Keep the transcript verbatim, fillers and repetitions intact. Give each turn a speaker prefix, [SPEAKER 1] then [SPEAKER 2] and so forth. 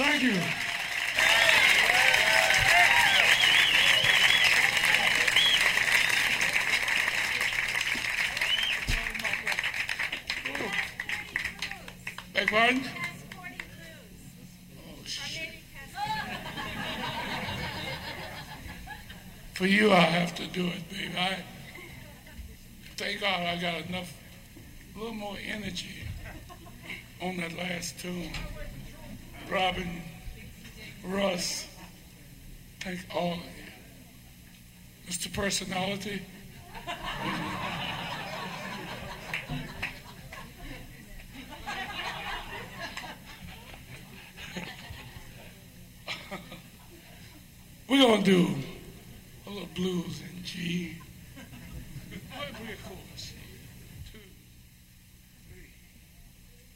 [SPEAKER 1] Thank you. Beg pardon? Oh, shit. For you, I have to do it, baby. I, thank God I got enough, a little more energy on that last tune. Robin, Russ, thank all of you. Mister Personality. We're going to do a little blues in G. Pretty cool.